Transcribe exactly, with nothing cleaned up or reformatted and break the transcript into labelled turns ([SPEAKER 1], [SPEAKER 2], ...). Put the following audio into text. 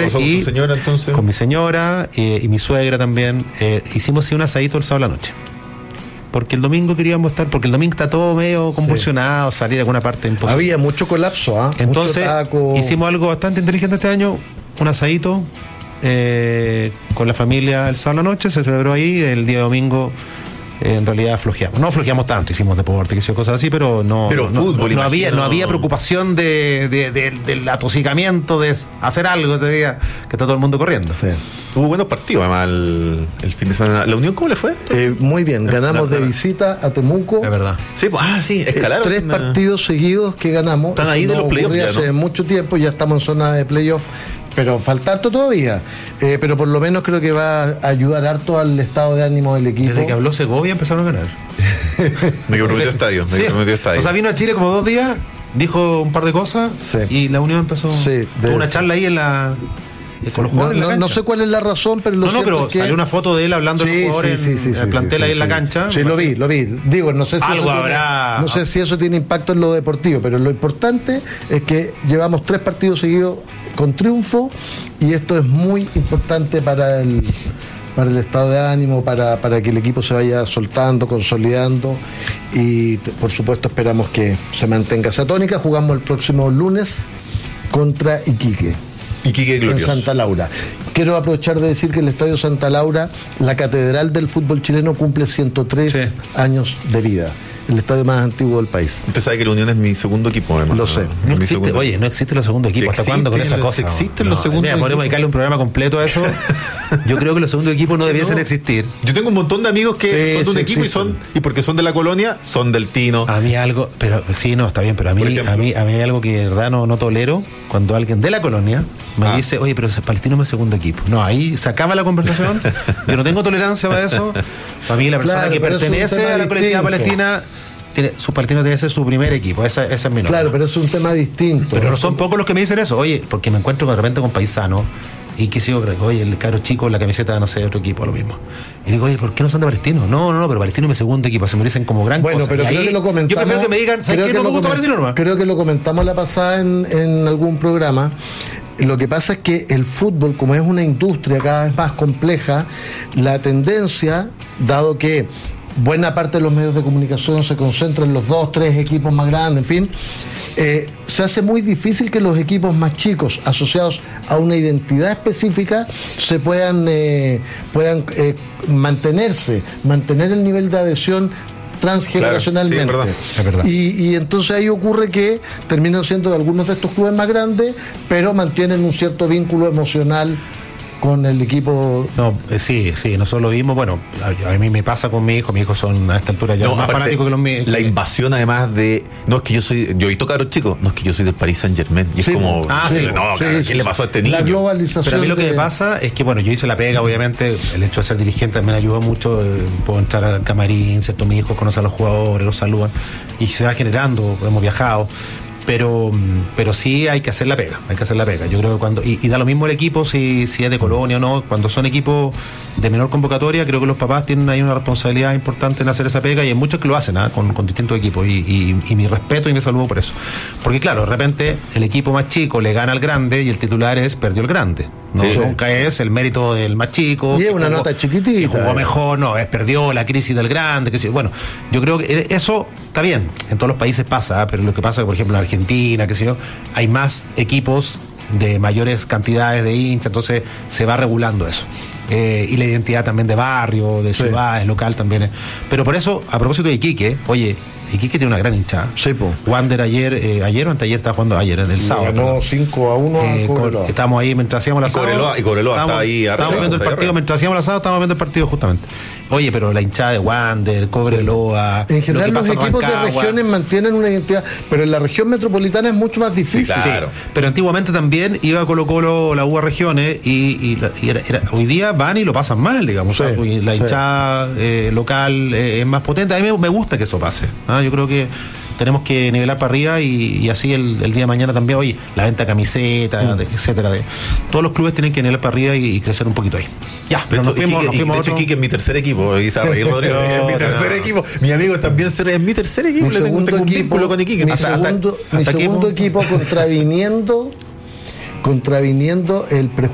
[SPEAKER 1] Entonces,
[SPEAKER 2] ¿Qué pasó
[SPEAKER 1] y
[SPEAKER 2] con su señora entonces?
[SPEAKER 1] Con mi señora eh, y mi suegra también. Eh, hicimos sí, un asadito el sábado a la noche. Porque el domingo queríamos estar, porque el domingo está todo medio convulsionado, sí. Salir a alguna parte imposible.
[SPEAKER 3] Había mucho colapso, ¿ah? ¿eh?
[SPEAKER 1] Entonces, hicimos algo bastante inteligente este año, un asadito eh, con la familia el sábado a la noche, se celebró ahí, el día domingo eh, en realidad flojeamos. No flojeamos tanto, hicimos deporte, que cosas así, pero no,
[SPEAKER 2] pero
[SPEAKER 1] no,
[SPEAKER 2] fútbol,
[SPEAKER 1] no, no había, no había preocupación de, de, de, del atosigamiento, de hacer algo ese día, que está todo el mundo corriendo.
[SPEAKER 2] Sí. Hubo buenos partidos además el, el fin de semana. ¿La Unión cómo le fue?
[SPEAKER 3] Eh, muy bien, ganamos la, la, de visita a Temuco.
[SPEAKER 1] Es verdad.
[SPEAKER 2] Sí, pues, ah, sí, escalaron.
[SPEAKER 3] Eh, tres una... partidos seguidos que ganamos.
[SPEAKER 2] Están ahí de
[SPEAKER 3] no
[SPEAKER 2] los playoffs ya,
[SPEAKER 3] hace
[SPEAKER 2] ¿no?
[SPEAKER 3] mucho tiempo, ya estamos en zona de playoff, pero falta harto todavía. Eh, pero por lo menos creo que va a ayudar harto al estado de ánimo del equipo.
[SPEAKER 1] Desde que habló Segovia empezaron a ganar.
[SPEAKER 2] Me que prometió estadio, me
[SPEAKER 1] sí.
[SPEAKER 2] que prometió estadio.
[SPEAKER 1] O sea, vino a Chile como dos días, dijo un par de cosas, sí. Y la Unión empezó.
[SPEAKER 3] Sí,
[SPEAKER 1] tuvo una charla ahí en la... Con los
[SPEAKER 3] no,
[SPEAKER 1] en la
[SPEAKER 3] no, no sé cuál es la razón, pero lo
[SPEAKER 1] no, no, pero
[SPEAKER 3] es que...
[SPEAKER 1] salió una foto de él hablando
[SPEAKER 3] sí,
[SPEAKER 1] de los jugadores
[SPEAKER 3] sí, sí, sí,
[SPEAKER 1] en
[SPEAKER 3] sí,
[SPEAKER 1] el plantel
[SPEAKER 3] sí,
[SPEAKER 1] ahí
[SPEAKER 3] sí,
[SPEAKER 1] en la
[SPEAKER 3] sí.
[SPEAKER 1] cancha.
[SPEAKER 3] Sí, lo vi, lo vi. Digo, no sé si
[SPEAKER 1] algo
[SPEAKER 3] eso
[SPEAKER 1] habrá.
[SPEAKER 3] Tiene, no sé si eso tiene impacto en lo deportivo, pero lo importante es que llevamos tres partidos seguidos con triunfo y esto es muy importante para el para el estado de ánimo, para, para que el equipo se vaya soltando, consolidando y por supuesto esperamos que se mantenga esa tónica. Jugamos el próximo lunes contra Iquique.
[SPEAKER 2] Iquique Glorioso.
[SPEAKER 3] En Santa Laura. Quiero aprovechar de decir que el Estadio Santa Laura, la catedral del fútbol chileno, cumple ciento tres sí. años de vida. El estadio más antiguo del país.
[SPEAKER 2] Usted sabe que la Unión es mi segundo equipo, además.
[SPEAKER 3] Lo sé.
[SPEAKER 1] No existe, oye, no existe el segundo equipo.
[SPEAKER 2] Sí,
[SPEAKER 1] ¿Hasta cuándo con esa cosa?
[SPEAKER 2] Existen
[SPEAKER 1] no,
[SPEAKER 2] los segundos
[SPEAKER 1] mira, podríamos dedicarle un programa completo a eso. Yo creo que los segundos equipos no debiesen no. existir.
[SPEAKER 2] Yo tengo un montón de amigos que
[SPEAKER 3] sí,
[SPEAKER 2] son de un
[SPEAKER 3] sí,
[SPEAKER 2] equipo
[SPEAKER 3] sí,
[SPEAKER 2] y son,
[SPEAKER 3] sí.
[SPEAKER 2] y porque son de la colonia, son del Tino.
[SPEAKER 1] A mí algo, pero sí, no, está bien, pero a mí, a mí, a mí hay algo que de verdad no, no tolero cuando alguien de la colonia me ah. dice, oye, pero Palestino no es segundo equipo. No, ahí se acaba la conversación. Yo no tengo tolerancia para eso. Para mí la persona
[SPEAKER 3] claro,
[SPEAKER 1] que pertenece a la colectividad palestina tiene, su partido debe ser su primer equipo, esa, esa es mi norma.
[SPEAKER 3] Claro, pero es un tema distinto.
[SPEAKER 1] Pero no son pocos los que me dicen eso, oye, porque me encuentro de repente con paisanos y que sigo, oye, el caro chico, la camiseta, no sé, de otro equipo, lo mismo. Y digo, oye, ¿por qué no son de Palestino? No, no, no, pero Palestino es mi segundo equipo, se me dicen como gran
[SPEAKER 3] bueno,
[SPEAKER 1] cosa.
[SPEAKER 3] Pero creo
[SPEAKER 1] ahí,
[SPEAKER 3] que lo comentamos.
[SPEAKER 1] Yo prefiero que me digan, ¿sabes qué? No me gusta Palestino nomás.
[SPEAKER 3] Creo que lo comentamos la pasada en, en algún programa. Lo que pasa es que el fútbol, como es una industria cada vez más compleja, la tendencia, dado que buena parte de los medios de comunicación se concentran en los dos, tres equipos más grandes, en fin, eh, se hace muy difícil que los equipos más chicos, asociados a una identidad específica, se puedan, eh, puedan eh, mantenerse, mantener el nivel de adhesión transgeneracionalmente.
[SPEAKER 2] Claro, sí, es verdad, es verdad.
[SPEAKER 3] Y, y entonces ahí ocurre que terminan siendo de algunos de estos clubes más grandes, pero mantienen un cierto vínculo emocional con el equipo.
[SPEAKER 1] No, eh, sí, sí, nosotros lo vimos. Bueno, a, a mí me pasa con mi hijo, mi hijo son a esta altura ya
[SPEAKER 2] no,
[SPEAKER 1] más fanáticos que los míos.
[SPEAKER 2] La invasión además de, no es que yo soy, yo he visto caros chicos, no es que yo soy del Paris Saint Germain, y sí, es como,
[SPEAKER 1] ah, sí,
[SPEAKER 2] no,
[SPEAKER 1] sí,
[SPEAKER 2] cara,
[SPEAKER 1] sí,
[SPEAKER 2] ¿qué le pasó a este niño?
[SPEAKER 3] La globalización.
[SPEAKER 1] Pero a mí lo que
[SPEAKER 3] de...
[SPEAKER 1] me pasa es que, bueno, yo hice la pega, obviamente, el hecho de ser dirigente también ayudó mucho, eh, puedo entrar al camarín, ¿cierto? Mi hijo conoce a los jugadores, los saludan, y se va generando, hemos viajado. Pero pero sí hay que hacer la pega, hay que hacer la pega. Yo creo que cuando, y, y da lo mismo el equipo si, si es de colonia o no, cuando son equipos de menor convocatoria, creo que los papás tienen ahí una responsabilidad importante en hacer esa pega, y hay muchos que lo hacen, ¿eh? con, con distintos equipos, y, y, y mi respeto y mi saludo por eso. Porque claro, de repente el equipo más chico le gana al grande y el titular es perdió el grande. No, sí, nunca es el mérito del más chico.
[SPEAKER 3] Y es una jugó, nota chiquitita.
[SPEAKER 1] Que jugó mejor, no, es perdió la crisis del grande. Que sí. Bueno, yo creo que eso está bien. En todos los países pasa, ¿eh? Pero lo que pasa, por ejemplo, en Argentina, que sé yo, hay más equipos de mayores cantidades de hinchas, entonces se va regulando eso. Eh, y la identidad también de barrio, de ciudades, sí. local también. Es. Pero por eso, a propósito de Iquique, oye, Iquique tiene una gran hinchada.
[SPEAKER 3] Sí, po.
[SPEAKER 1] Wander ayer, eh, ayer o anteayer estaba jugando, ayer, en el sábado.
[SPEAKER 3] Ganó cinco a uno
[SPEAKER 1] eh,
[SPEAKER 3] a Cobreloa.
[SPEAKER 1] Estábamos ahí mientras hacíamos la asado.
[SPEAKER 2] Y Cobreloa, y Cobreloa estaba ahí arriba.
[SPEAKER 1] Estábamos viendo el partido, mientras hacíamos la asado, estábamos viendo el partido justamente. Oye, pero la hinchada de Wander, Cobreloa.
[SPEAKER 3] En general, lo los equipos de regiones mantienen una identidad, pero en la región metropolitana es mucho más difícil.
[SPEAKER 1] Sí, claro. Sí, pero antiguamente también iba a Colo Colo, la U A Regiones, y, y, y era, era, hoy día van y lo pasan mal, digamos. Sí, o sea, la hinchada sí. eh, local eh, es más potente. A mí me, me gusta que eso pase. ¿ah? Yo creo que tenemos que nivelar para arriba y, y así el, el día de mañana también, oye, la venta de camisetas, mm. de, etcétera. De, todos los clubes tienen que nivelar para arriba y, y crecer un poquito ahí. Ya, pero nos fuimos,
[SPEAKER 2] Quique,
[SPEAKER 1] nos fuimos
[SPEAKER 2] de
[SPEAKER 1] a otro...
[SPEAKER 2] hecho, Quique es mi tercer equipo, Isarraí Rodríguez es mi tercer no. equipo. Mi amigo también es mi tercer equipo.
[SPEAKER 3] Mi
[SPEAKER 2] Le tengo, tengo un
[SPEAKER 3] equipo,
[SPEAKER 2] vínculo con Iquique.
[SPEAKER 3] Mi
[SPEAKER 2] hasta,
[SPEAKER 3] segundo,
[SPEAKER 2] hasta,
[SPEAKER 3] mi
[SPEAKER 2] hasta
[SPEAKER 3] segundo equipo contraviniendo, contraviniendo el prejuicio